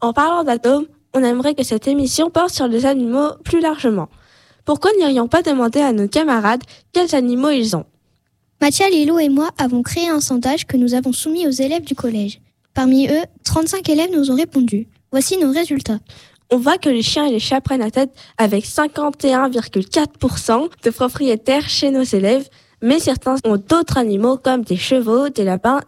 En parlant d'atomes, on aimerait que cette émission porte sur les animaux plus largement. Pourquoi n'irions pas demander à nos camarades quels animaux ils ont ? Mathia, Lilo et moi avons créé un sondage que nous avons soumis aux élèves du collège. Parmi eux, 35 élèves nous ont répondu. Voici nos résultats. On voit que les chiens et les chats prennent la tête avec 51,4% de propriétaires chez nos élèves, mais certains ont d'autres animaux comme des chevaux, des lapins,